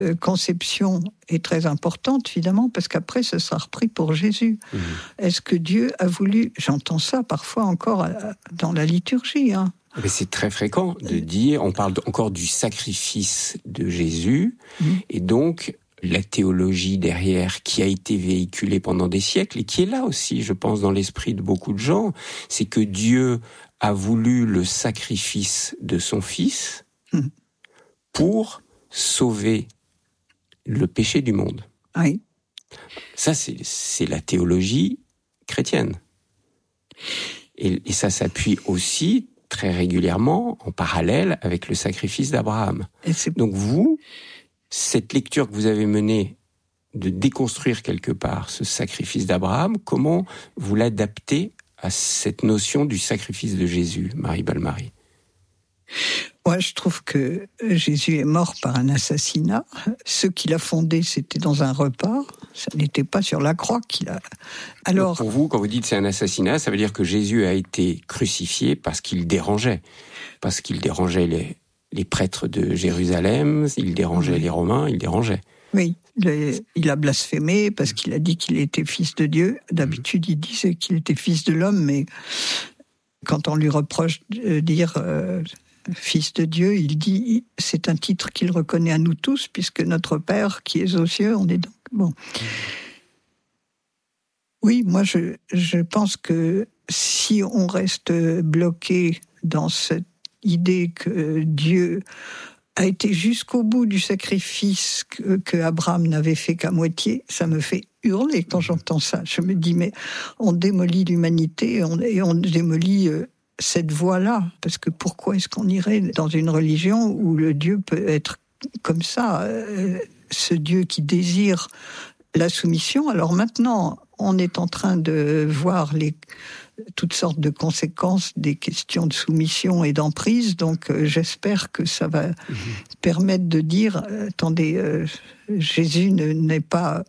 conception est très importante, évidemment, parce qu'après, ce sera repris pour Jésus. Est-ce que Dieu a voulu... J'entends ça parfois encore dans la liturgie. Mais c'est très fréquent de dire, on parle encore du sacrifice de Jésus, et donc la théologie derrière qui a été véhiculée pendant des siècles, et qui est là aussi, je pense, dans l'esprit de beaucoup de gens, c'est que Dieu a voulu le sacrifice de son Fils pour sauver le péché du monde. Oui. Ça, c'est la théologie chrétienne. Et ça s'appuie aussi très régulièrement en parallèle avec le sacrifice d'Abraham. Donc vous, cette lecture que vous avez menée de déconstruire quelque part ce sacrifice d'Abraham, comment vous l'adaptez à cette notion du sacrifice de Jésus, Marie Balmary? Moi, je trouve que Jésus est mort par un assassinat. Ce qu'il a fondé, c'était dans un repas. Ça n'était pas sur la croix qu'il a... Alors, pour vous, quand vous dites c'est un assassinat, ça veut dire que Jésus a été crucifié parce qu'il dérangeait. Parce qu'il dérangeait les prêtres de Jérusalem, il dérangeait les Romains, il dérangeait. Oui, il a blasphémé parce qu'il a dit qu'il était fils de Dieu. D'habitude, il disait qu'il était fils de l'homme, mais quand on lui reproche de dire... Fils de Dieu, il dit, c'est un titre qu'il reconnaît à nous tous, puisque notre Père qui est aux cieux, on est donc... Bon. Oui, moi je pense que si on reste bloqué dans cette idée que Dieu a été jusqu'au bout du sacrifice que Abraham n'avait fait qu'à moitié, ça me fait hurler quand j'entends ça. Je me dis, mais on démolit l'humanité et on démolit... cette voie-là, parce que pourquoi est-ce qu'on irait dans une religion où le Dieu peut être comme ça, ce Dieu qui désire la soumission? Alors maintenant, on est en train de voir toutes sortes de conséquences des questions de soumission et d'emprise, donc j'espère que ça va permettre de dire, attendez, Jésus n'est pas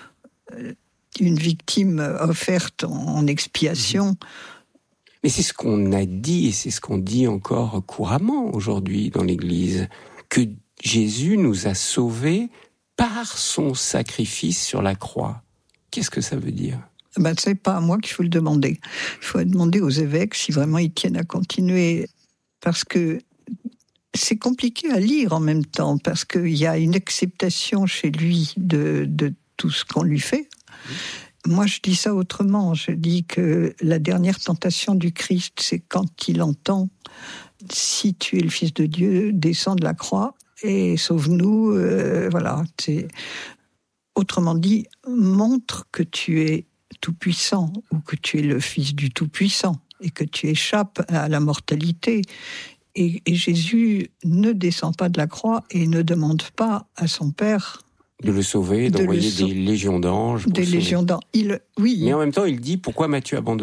une victime offerte en expiation. Mais c'est ce qu'on a dit et c'est ce qu'on dit encore couramment aujourd'hui dans l'Église, que Jésus nous a sauvés par son sacrifice sur la croix. Qu'est-ce que ça veut dire ? C'est pas à moi qu'il faut le demander. Il faut demander aux évêques si vraiment ils tiennent à continuer, parce que c'est compliqué à lire en même temps, parce qu'il y a une acceptation chez lui de tout ce qu'on lui fait. Moi, je dis ça autrement. Je dis que la dernière tentation du Christ, c'est quand il entend « Si tu es le Fils de Dieu, descends de la croix et sauve-nous. » Voilà. Autrement dit, montre que tu es tout-puissant ou que tu es le Fils du Tout-Puissant et que tu échappes à la mortalité. Et Jésus ne descend pas de la croix et ne demande pas à son Père de le sauver, d'envoyer des légions d'anges. Des légions d'anges. Oui. Mais en même temps, il dit, pourquoi m'as-tu abandonné ?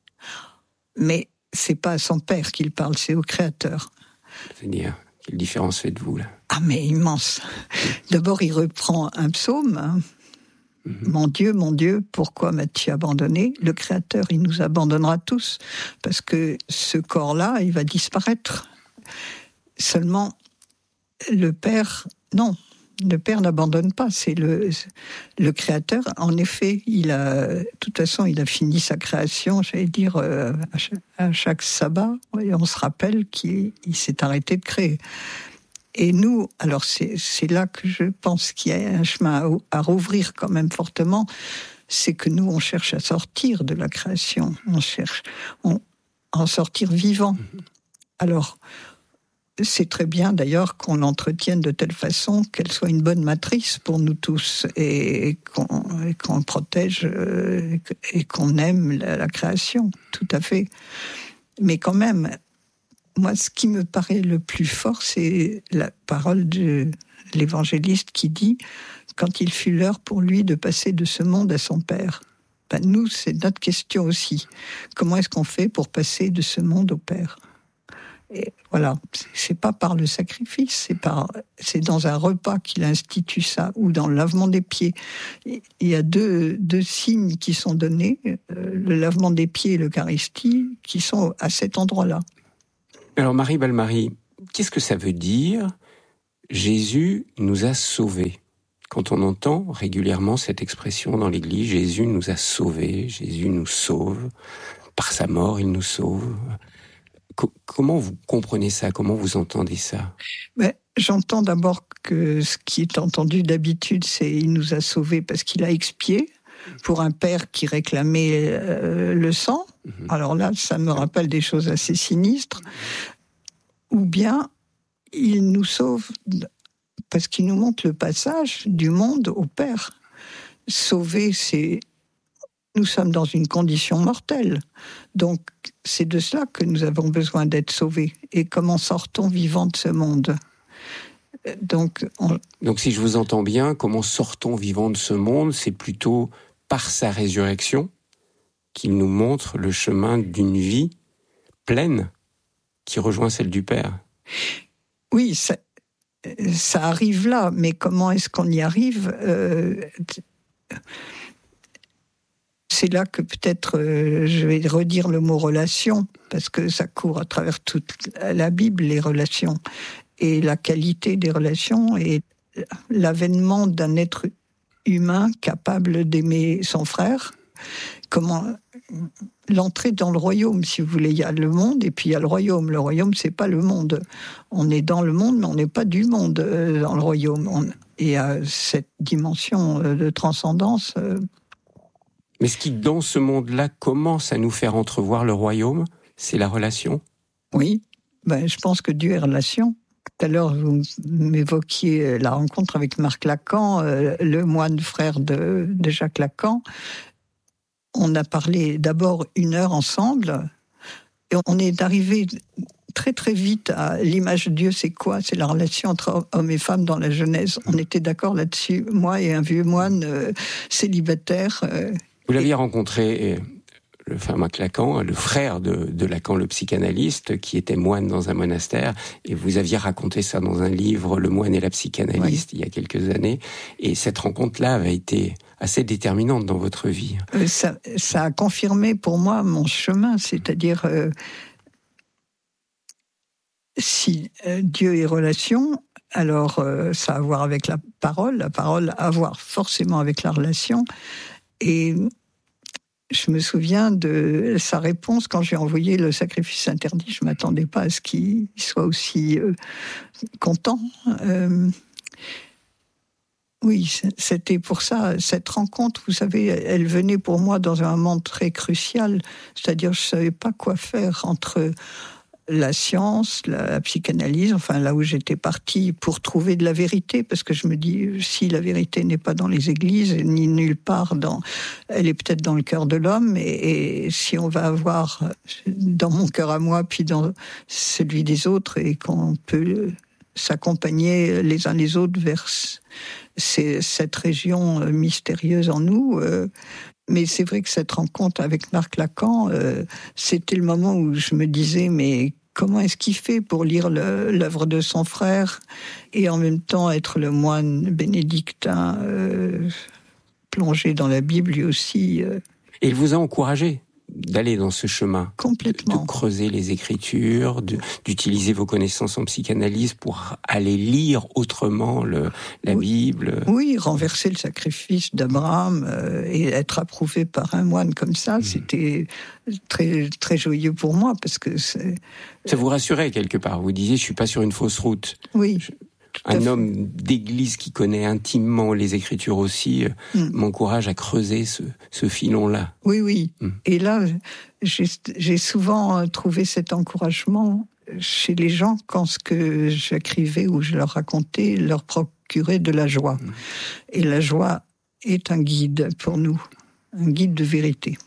Mais c'est pas à son Père qu'il parle, c'est au Créateur. C'est-à-dire, quelle différence faites-vous là ? Ah, mais immense. D'abord, il reprend un psaume. Mon Dieu, pourquoi m'as-tu abandonné ? Le Créateur, il nous abandonnera tous, parce que ce corps-là, il va disparaître. Seulement, le Père, non. Le Père n'abandonne pas, c'est le Créateur. En effet, de toute façon, il a fini sa création, j'allais dire, à chaque sabbat, et on se rappelle qu'il s'est arrêté de créer. Et nous, alors c'est là que je pense qu'il y a un chemin à rouvrir quand même fortement, c'est que nous, on cherche à sortir de la création, on cherche à en sortir vivant. Alors, c'est très bien d'ailleurs qu'on l'entretienne de telle façon qu'elle soit une bonne matrice pour nous tous et qu'on protège et qu'on aime la création, tout à fait. Mais quand même, moi, ce qui me paraît le plus fort, c'est la parole de l'évangéliste qui dit « Quand il fut l'heure pour lui de passer de ce monde à son Père ». Nous, c'est notre question aussi. Comment est-ce qu'on fait pour passer de ce monde au Père ? Et voilà, c'est pas par le sacrifice, c'est dans un repas qu'il institue ça, ou dans le lavement des pieds. Il y a deux signes qui sont donnés, le lavement des pieds et l'Eucharistie, qui sont à cet endroit-là. Alors Marie Balmary, qu'est-ce que ça veut dire Jésus nous a sauvés. Quand on entend régulièrement cette expression dans l'Église, Jésus nous a sauvés, Jésus nous sauve, par sa mort il nous sauve. Comment vous comprenez ça? Comment vous entendez ça? J'entends d'abord que ce qui est entendu d'habitude, c'est il nous a sauvés parce qu'il a expié pour un père qui réclamait le sang. Alors là, ça me rappelle des choses assez sinistres. Ou bien, il nous sauve parce qu'il nous montre le passage du monde au Père. Sauver, c'est... Nous sommes dans une condition mortelle. Donc, c'est de cela que nous avons besoin d'être sauvés. Et comment sortons vivants de ce monde ? Donc, si je vous entends bien, comment sortons vivants de ce monde ? C'est plutôt par sa résurrection qu'il nous montre le chemin d'une vie pleine qui rejoint celle du Père. Oui, ça arrive là, mais comment est-ce qu'on y arrive ? C'est là que peut-être je vais redire le mot relation, parce que ça court à travers toute la Bible, les relations, et la qualité des relations, et l'avènement d'un être humain capable d'aimer son frère. Comment l'entrée dans le royaume, si vous voulez, il y a le monde et puis il y a le royaume. Le royaume, c'est pas le monde. On est dans le monde, mais on n'est pas du monde dans le royaume. Il y a cette dimension de transcendance. Mais ce qui, dans ce monde-là, commence à nous faire entrevoir le royaume, c'est la relation. Oui, je pense que Dieu est relation. Tout à l'heure, vous m'évoquiez la rencontre avec Marc Lacan, le moine frère de Jacques Lacan. On a parlé d'abord 1 heure ensemble, et on est arrivé très très vite à l'image de Dieu, c'est quoi ? C'est la relation entre hommes et femmes dans la Genèse. On était d'accord là-dessus, moi et un vieux moine célibataire. Vous l'aviez rencontré, le frère Marc Lacan, le frère de Lacan, le psychanalyste, qui était moine dans un monastère, et vous aviez raconté ça dans un livre, Le moine et la psychanalyste, il y a quelques années, et cette rencontre-là avait été assez déterminante dans votre vie. Ça a confirmé pour moi mon chemin, c'est-à-dire si Dieu est relation, alors ça a à voir avec la parole a à voir forcément avec la relation, et je me souviens de sa réponse quand j'ai envoyé le sacrifice interdit. Je ne m'attendais pas à ce qu'il soit aussi content. Oui, c'était pour ça, cette rencontre, vous savez, elle venait pour moi dans un moment très crucial. C'est-à-dire, je ne savais pas quoi faire entre la science, la psychanalyse, enfin là où j'étais partie pour trouver de la vérité, parce que je me dis, si la vérité n'est pas dans les églises, ni nulle part, elle est peut-être dans le cœur de l'homme, et si on va avoir dans mon cœur à moi, puis dans celui des autres, et qu'on peut s'accompagner les uns les autres vers cette région mystérieuse en nous. Mais c'est vrai que cette rencontre avec Marc Lacan, c'était le moment où je me disais, mais comment est-ce qu'il fait pour lire l'œuvre de son frère et en même temps être le moine bénédictin plongé dans la Bible lui aussi. Et il vous a encouragé d'aller dans ce chemin. Complètement. De creuser les Écritures, d'utiliser vos connaissances en psychanalyse pour aller lire autrement la Bible. Oui, renverser le sacrifice d'Abraham et être approuvé par un moine comme ça, c'était très, très joyeux pour moi parce que ça vous rassurait quelque part. Vous disiez, je suis pas sur une fausse route. Oui. Un homme d'église qui connaît intimement les Écritures aussi m'encourage à creuser ce filon-là. Oui, oui. Et là, j'ai souvent trouvé cet encouragement chez les gens quand ce que j'écrivais ou je leur racontais leur procurait de la joie. Et la joie est un guide pour nous, un guide de vérité.